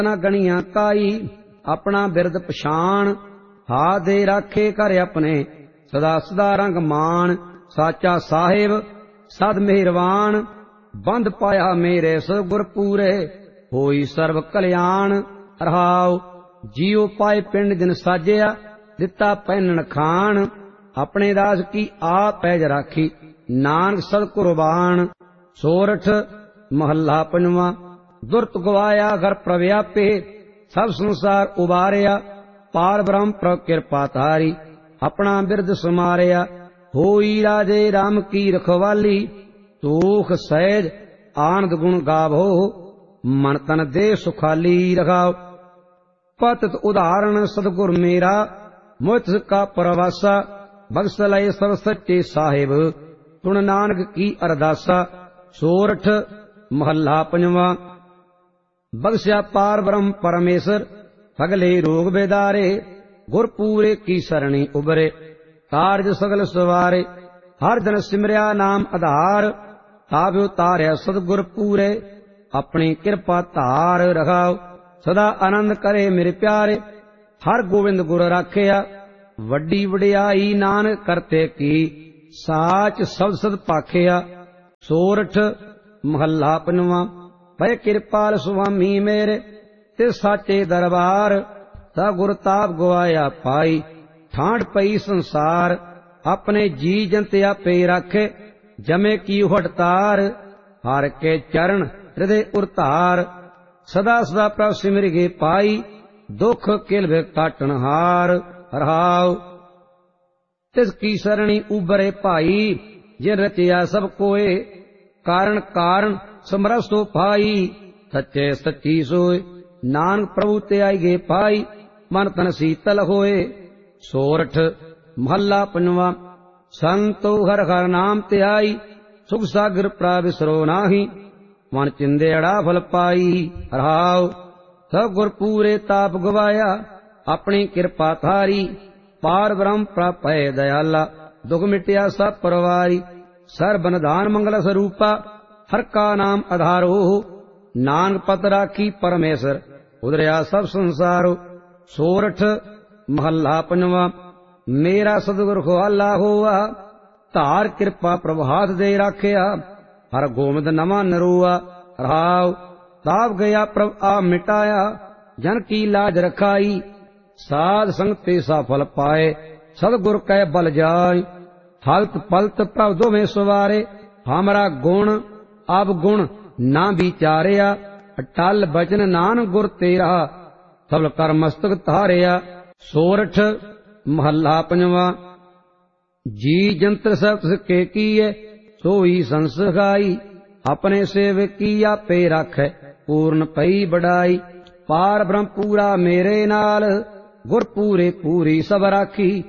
न गणिया काई, अपना बिरद पछाण, हाथ दे राखे कर अपने, सदा सदा रंग मान। साचा साहिब सद मेहरवान, बंद पाया मेरे सतगुर पूरे, होई सर्व कल्याण। रहाओ जियो पाए पिंड जिन साजिया, दिता पहनन खान। अपने दास की आप पैज राखी, नानक सद कुर्बान। सोरठ महला पंजवा। दुरत गवाया घर प्रव्यापे, सब संसार उबारिया, पार ब्रह्म प्र कृपा तारी, अपना बिरद समारिया। होई राजे राम की रखवाली, तूख सहज आनंद गुण गावो, मन तन दे सुखाली। रखाओ पतित उदाहरण सतगुर मेरा, मोहित का परवासा, बख्श लय सब सच्चे साहिब, सुन नानक की अरदासा। सोरठ महला पंजवा। बख्शा पार ब्रह्म परमेश्वर, सगले रोग बेदारे, गुर पूरे की सरणी उबरे, कारज सगल सवारे। हर दिन सिमरिया नाम आधार, ताव्यो तारया सतगुर पूरे, अपनी कृपा धार। रखाओ सदा आनंद करे मेरे प्यारे, हर गोविंद गुर राखिया, वड्डी वडियाई नानक करते की, साच सब सद पाखिया। सोरठ महला पंजवा। भय कृपाल सुआमी मेरे, तिस साचे दरबार, ता गुर ताप गवाया पाई, ठांड पई संसार। अपने जी जंत आपे राखे, जमे की हटतार, हर के चरण हृदय उरतार। सदा सदा प्रभ सिमर गे पाई, दुख किल काटन हार। रहाओ तिसकी सरणी उबरे भाई, जिन रचिया सब कोय, कारण कारण समरसो पाई, सच्चे सच्ची सोय। नानक प्रभु ते आई गे पाई, मन तन शीतल होए। सोरठ महला पंजवा। संतो हर हर नाम ते आई, सुख सागर प्राविसरो नाही, मन चिंदेड़ा फल पाई। रहाओ सब गुर पूरे ताप गवाया, अपनी कृपा थारी, पार ब्रह्म प्राप्त है दयाला, दुख मिटिया सब परवारी। सर्वनदान मंगल स्वरूपा, हर का नाम आधारो, नानक पत राखी परमेश्वर, उदरिया सब संसारो। सोरठ महला पंजवा। मेरा सतगुर खुआला होआ, धार कृपा प्रभात दे राखिया, हर गोविंद नवा नरोआ। रहाओ ताप गया प्रभ आ मिटाया, जन की लाज रखाई, साध संग ते सफल पाए, सतगुर कै बल जाय। हलत पलत प्रभ दोवें सवारे, हमरा गुण अब गुण ना विचारिया, अटल बचन नानक गुर तेरा, सबल कर मस्तक धारिया। सोरठ महला पंजवा। जी जंत्र सब के कीए, सोई संसखाई, अपने सेवक की आपे राखै, पूर्ण पई बड़ाई। पार ब्रह्म पूरा मेरे नाल, गुर पूरे पूरी सब राखी।